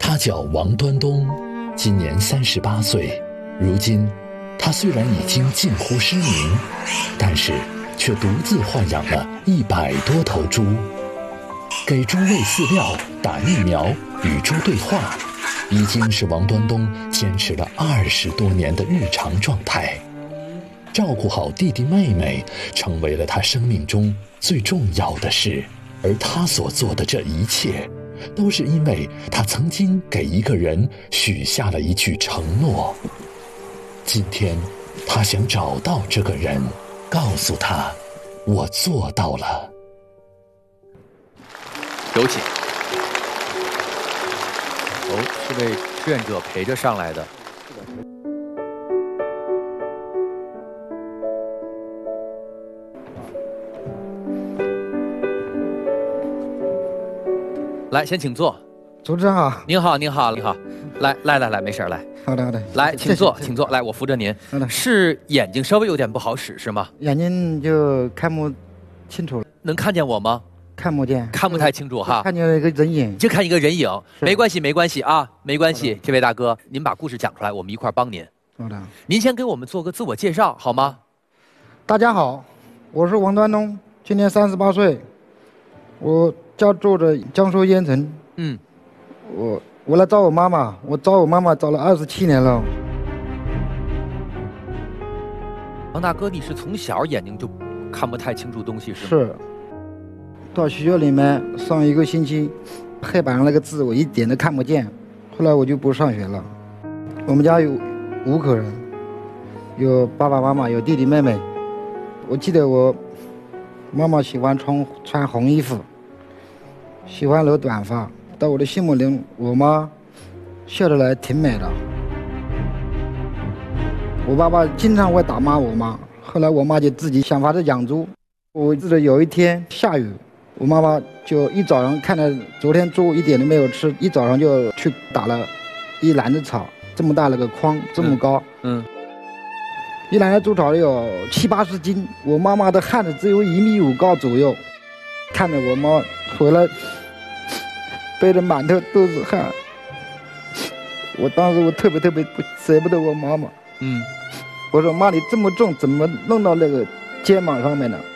他叫王端东，今年38岁。如今，他虽然已经近乎失明，但是却独自豢养了100多头猪，给猪喂饲料、打疫苗、与猪对话，已经是王端东坚持了20多年的日常状态。照顾好弟弟妹妹，成为了他生命中最重要的事。而他所做的这一切，都是因为他曾经给一个人许下了一句承诺。今天，他想找到这个人，告诉他，我做到了。 有请。是位志愿者陪着上来的。来，先请坐。 主持人好。 您好，您好，您好。来，没事来。 好的，好的。 来，请坐，请坐。来，我扶着您。 好的。 是眼睛稍微有点不好使是吗？ 眼睛就看不清楚了。 能看见我吗？ 看不见， 看不太清楚哈。 看见了一个人影， 就看一个人影，没关系，没关系啊，没关系。这位大哥，您把故事讲出来，我们一块帮您。 好的。 您先给我们做个自我介绍好吗？ 大家好，我是王端东，今年38岁，我家住着江苏盐城。我来找我妈妈，我找我妈妈找了27年了。 王大哥，你是从小眼睛就看不太清楚东西是吗？ 是。到学校里面上1个星期，黑板上那个字我一点都看不见，后来我就不上学了。我们家有5口人，有爸爸妈妈，有弟弟妹妹。我记得我妈妈喜欢穿红衣服，喜欢留短发。在我的心目里，我妈笑得来挺美的。我爸爸经常会打骂我妈，后来我妈就自己想法子养猪。我记得有一天下雨，我妈妈就一早上看到昨天猪一点都没有吃，一早上就去打了一篮子草，这么大了个筐，这么高。一篮的猪草有70、80斤，我妈妈的汉子只有1.5米高左右。看着我妈回来，背得满头都是汗。我当时我特别舍不得我妈妈。我说妈，你这么重，怎么弄到那个肩膀上面呢？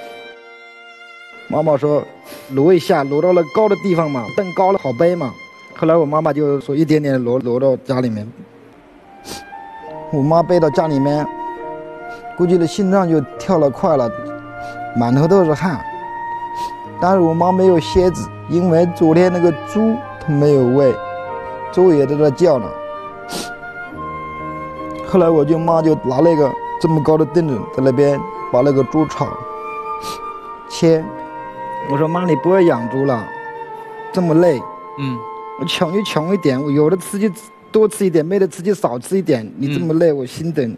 妈妈说挪一下，挪到了高的地方嘛，凳高了好背嘛。后来我妈妈就说一点点挪到家里面。我妈背到家里面，估计的心脏就跳了快了，满头都是汗。但是我妈没有歇止，因为昨天那个猪它没有喂，猪也在那叫呢。后来我妈就拿那个这么高的凳子在那边把那个猪草切。我说妈，你不会养猪了，这么累。我穷就穷一点，我有的吃就多吃一点，没得吃就少吃一点。你这么累，我心疼。